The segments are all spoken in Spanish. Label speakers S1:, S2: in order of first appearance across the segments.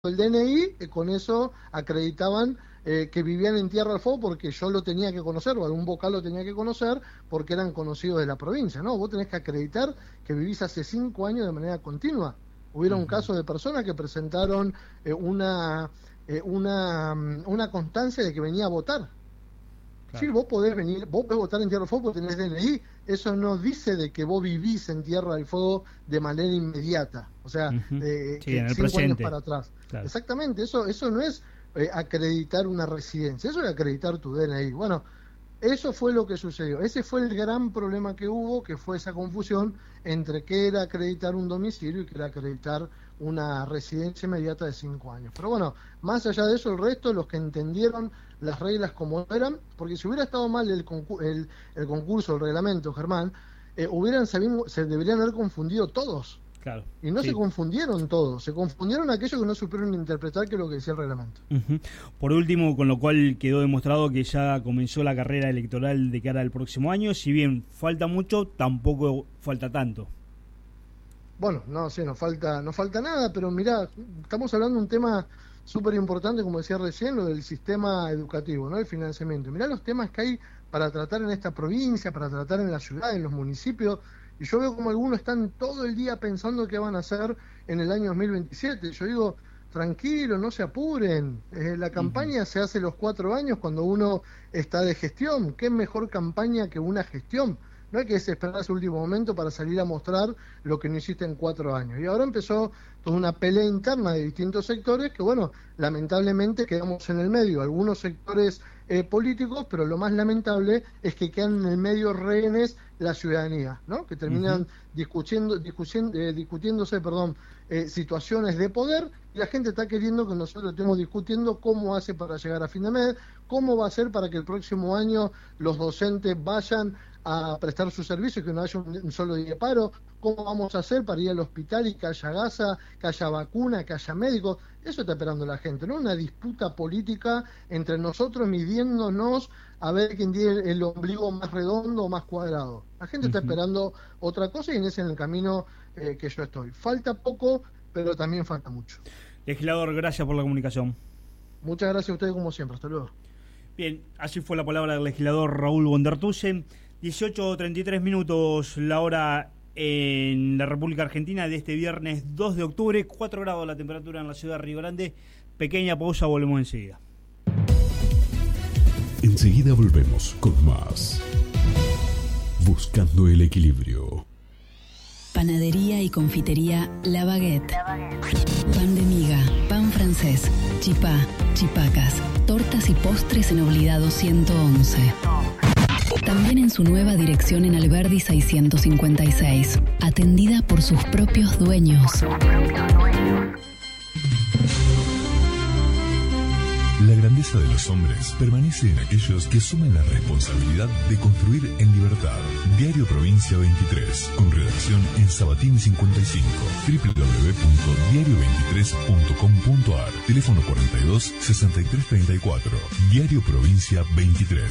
S1: el DNI, con eso acreditaban que vivían en Tierra del Fuego porque yo lo tenía que conocer, o algún vocal lo tenía que conocer, porque eran conocidos de la provincia. No, vos tenés que acreditar que vivís hace 5 años de manera continua. Hubiera un caso de personas que presentaron una constancia de que venía a votar. Claro. Sí, vos podés votar en Tierra del Fuego porque tenés DNI. Eso no dice de que vos vivís en Tierra del Fuego de manera inmediata. O sea,
S2: sí, en el
S1: 5 años
S2: presente.
S1: para atrás.
S2: Claro.
S1: Exactamente, eso no es acreditar una residencia, eso es acreditar tu DNI. Bueno, eso fue lo que sucedió. Ese fue el gran problema que hubo, que fue esa confusión entre qué era acreditar un domicilio y qué era acreditar una residencia inmediata de 5 años. Pero bueno, más allá de eso, el resto, los que entendieron las reglas como eran, porque si hubiera estado mal el concurso, el reglamento, Germán, se deberían haber confundido todos.
S2: Claro,
S1: y no
S2: sí.
S1: Se confundieron todos, se confundieron aquellos que no supieron interpretar que es lo que decía el reglamento.
S2: Por último, con lo cual quedó demostrado que ya comenzó la carrera electoral de cara al próximo año. Si bien falta mucho, tampoco falta tanto.
S1: Bueno, no falta nada, pero mirá, estamos hablando de un tema súper importante, como decía recién, lo del sistema educativo, ¿no? El financiamiento. Mirá los temas que hay para tratar en esta provincia, para tratar en la ciudad, en los municipios. Y yo veo como algunos están todo el día pensando qué van a hacer en el año 2027. Yo digo, tranquilo, no se apuren. La campaña se hace los 4 años cuando uno está de gestión. ¿Qué mejor campaña que una gestión? No hay que desesperar ese último momento para salir a mostrar lo que no hiciste en 4 años. Y ahora empezó toda una pelea interna de distintos sectores que, bueno, lamentablemente quedamos en el medio. Algunos sectores políticos, pero lo más lamentable es que quedan en el medio rehenes la ciudadanía, ¿no? Que terminan discutiéndose situaciones de poder, y la gente está queriendo que nosotros estemos discutiendo cómo hace para llegar a fin de mes, cómo va a ser para que el próximo año los docentes vayan a prestar sus servicios, que no haya un solo día de paro, cómo vamos a hacer para ir al hospital y que haya gasa, que haya vacuna, que haya médicos. Eso está esperando la gente, ¿no? Una disputa política entre nosotros midiéndonos a ver quién tiene el ombligo más redondo o más cuadrado. La gente está esperando otra cosa y en ese es el camino que yo estoy. Falta poco, pero también falta mucho.
S2: Legislador, gracias por la comunicación.
S1: Muchas gracias a ustedes como siempre. Hasta luego.
S2: Bien, así fue la palabra del legislador Raúl Bondertusen. 18:33 la hora en la República Argentina de este viernes 2 de octubre, 4 grados la temperatura en la ciudad de Río Grande. Pequeña pausa, volvemos enseguida.
S3: Enseguida volvemos con más. Buscando el equilibrio.
S4: Panadería y confitería La Baguette. Pan de miga, pan francés, chipá, chipacas, tortas y postres en Obligado 111. También en su nueva dirección en Alberdi 656, atendida por sus propios dueños.
S3: La grandeza de los hombres permanece en aquellos que asumen la responsabilidad de construir en libertad. Diario Provincia 23, con redacción en Sabatini 55, www.diario23.com.ar, teléfono 42 63 34, Diario Provincia 23.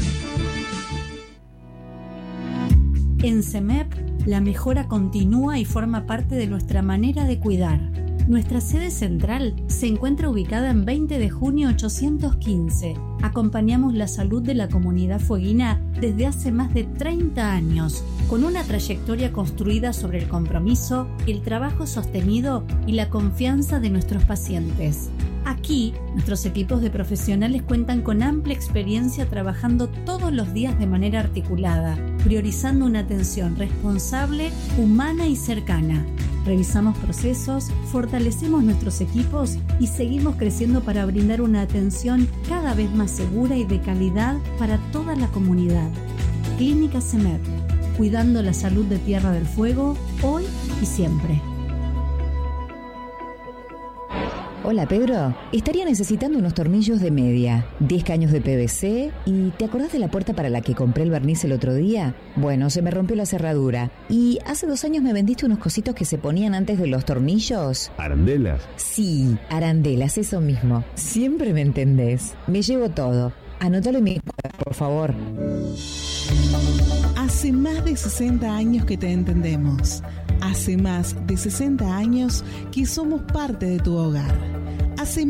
S5: En CEMEP, la mejora continúa y forma parte de nuestra manera de cuidar. Nuestra sede central se encuentra ubicada en 20 de junio 815. Acompañamos la salud de la comunidad fueguina desde hace más de 30 años, con una trayectoria construida sobre el compromiso, el trabajo sostenido y la confianza de nuestros pacientes. Aquí, nuestros equipos de profesionales cuentan con amplia experiencia trabajando todos los días de manera articulada, priorizando una atención responsable, humana y cercana. Revisamos procesos, fortalecemos nuestros equipos y seguimos creciendo para brindar una atención cada vez más segura y de calidad para toda la comunidad. Clínica CEMEP, cuidando la salud de Tierra del Fuego, hoy y siempre.
S6: Hola Pedro, estaría necesitando unos tornillos de media, 10 caños de PVC y ¿te acordás de la puerta para la que compré el barniz el otro día? Bueno, se me rompió la cerradura y hace 2 años me vendiste unos cositos que se ponían antes de los tornillos.
S7: ¿Arandelas?
S6: Sí, arandelas, eso mismo. Siempre me entendés. Me llevo todo. Anótalo en mi cuenta, por favor.
S8: Hace más de 60 años que te entendemos. Hace más de 60 años que somos parte de tu hogar. Hace